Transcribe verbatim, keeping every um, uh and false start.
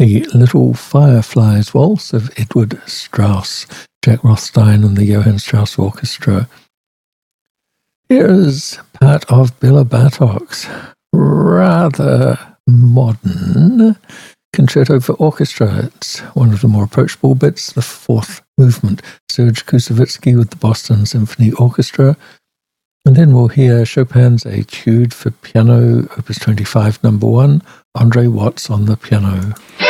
the Little Fireflies Waltz of Edward Strauss, Jack Rothstein and the Johann Strauss Orchestra. Here is part of Bela Bartok's rather modern Concerto for Orchestra. It's one of the more approachable bits, the fourth movement. Serge Koussevitzky with the Boston Symphony Orchestra. And then we'll hear Chopin's Etude for Piano, Opus twenty-five, number one, Andre Watts on the piano.